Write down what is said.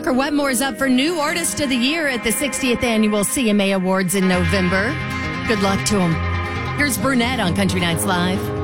Tucker Wetmore is up for New Artist of the Year at the 60th Annual CMA Awards in November. Good luck to him. Here's Burnett on Country Nights Live.